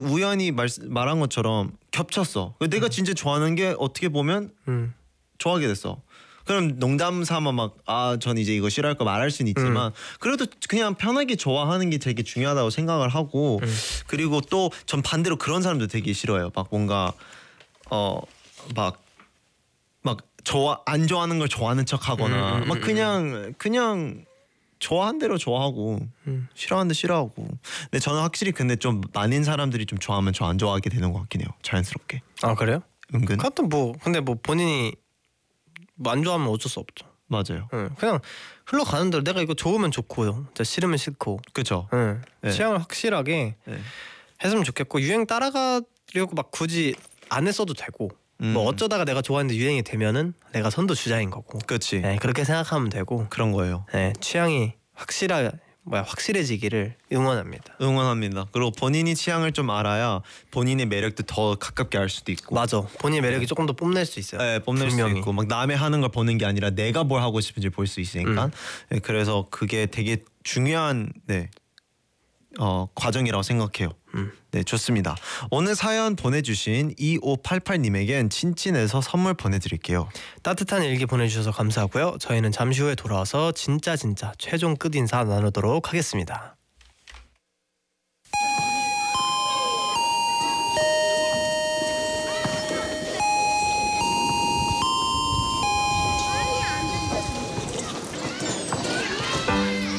우연히 말한 것처럼 겹쳤어. 내가 진짜 좋아하는 게 어떻게 보면 좋아하게 됐어. 그럼 농담 삼아 막 전 이제 이거 싫어할 거 말할 수는 있지만 그래도 그냥 편하게 좋아하는 게 되게 중요하다고 생각을 하고 그리고 또 전 반대로 그런 사람도 되게 싫어요. 막 뭔가 막 안 좋아하는 걸 좋아하는 척하거나 막 그냥 좋아한 대로 좋아하고 싫어하는 대 싫어하고. 근데 저는 확실히 근데 좀 많은 사람들이 좀 좋아하면 저 안 좋아하게 되는 것 같긴 해요. 자연스럽게. 아 그래요? 은근. 그것도 뭐 근데 뭐 본인이 뭐 안 좋아하면 어쩔 수 없죠. 맞아요. 그냥 흘러가는 대로 내가 이거 좋으면 좋고 진짜 싫으면 싫고. 그렇죠. 네. 취향을 확실하게 했으면 좋겠고 유행 따라가려고 막 굳이 안 했어도 되고 뭐 어쩌다가 내가 좋아하는데 유행이 되면은 내가 선두주자인 거고. 그렇지. 네, 그렇게 생각하면 되고 그런 거예요. 네, 취향이 확실해지기를 응원합니다. 응원합니다. 그리고 본인이 취향을 좀 알아야 본인의 매력도 더 가깝게 알 수도 있고. 맞아. 본인의 매력이 조금 더 뽐낼 수 있어요. 네, 뽐낼 분명히. 수 있고 막 남의 하는 걸 보는 게 아니라 내가 뭘 하고 싶은지 볼 수 있으니까. 네, 그래서 그게 되게 중요한 과정이라고 생각해요. 네, 좋습니다. 오늘 사연 보내주신 2588님에겐 친친에서 선물 보내드릴게요. 따뜻한 일기 보내주셔서 감사하고요. 저희는 잠시 후에 돌아와서 진짜 최종 끝인사 나누도록 하겠습니다.